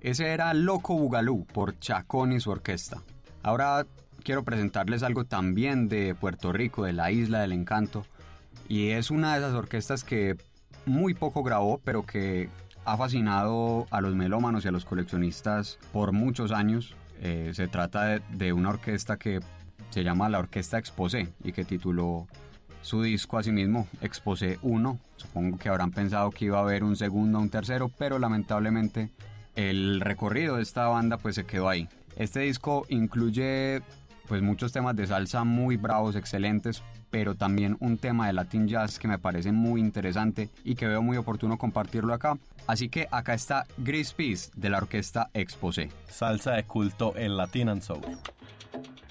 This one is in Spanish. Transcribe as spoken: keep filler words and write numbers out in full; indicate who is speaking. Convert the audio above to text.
Speaker 1: Ese era Loco Bugalú por Chacón y su orquesta. Ahora quiero presentarles algo también de Puerto Rico, de la Isla del Encanto, y es una de esas orquestas que muy poco grabó, pero que ha fascinado a los melómanos y a los coleccionistas por muchos años. Eh, se trata de, de una orquesta que se llama la Orquesta Exposé y que tituló su disco a sí mismo Exposé uno. Supongo que habrán pensado que iba a haber un segundo o un tercero, pero lamentablemente el recorrido de esta banda pues se quedó ahí. Este disco incluye pues muchos temas de salsa muy bravos, excelentes, pero también un tema de Latin Jazz que me parece muy interesante y que veo muy oportuno compartirlo acá. Así que acá está Gris Peace de la Orquesta Exposé.
Speaker 2: Salsa de culto en Latin and Soul.